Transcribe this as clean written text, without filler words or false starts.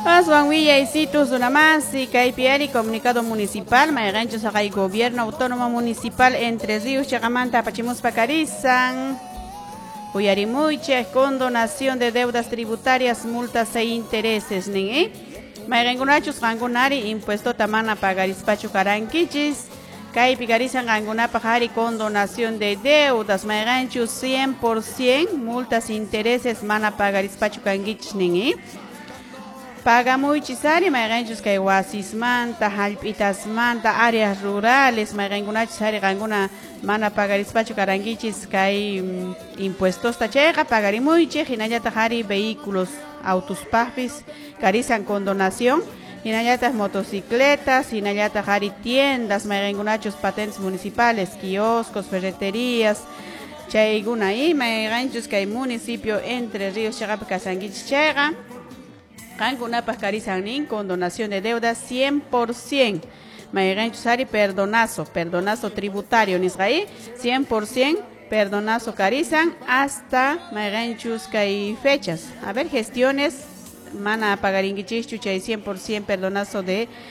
Aswan Villa y Citus Dunamasi, Caipiari, Comunicado Municipal, Mayrancho Sagay, Gobierno Autónomo Municipal, Entre Ríos, Chagamanta, Pachimuspa, Carizan, Uyarimuche, condonación de deudas tributarias, multas e intereses, ¿ne? Mayrangunachos, Rangunari, impuesto tamana pagarispacho caranquichis, Caipi Carizan, Rangunapa, Jari, condonación de deudas, Mayranchos 100%, multas e intereses, mana pagarispacho canquichis, ¿ne? Paga muy chisari, mayranchos que huasismanta, jalpitasmanta, áreas rurales, mayrangunachos, ganguna mana pagarispacho caranguichis, que impuestos tachega, pagari muy che, hinayata jari vehículos, autos pafis, carizan con donación, hinayatas motocicletas, hinayata jari tiendas, mayrangunachos patentes municipales, kioscos, ferreterías, chayguna y mayranchos que hay municipio Entre Ríos, Chagapa, Casanguich, Chega. Alguna pascarizanin con donación de deuda 100%. Mayranchusari perdonazo tributario en Israel 100%, perdonazo carizan hasta mayranchus que hay fechas. A ver, gestiones, mana pagaringuichichu chay 100% perdonazo de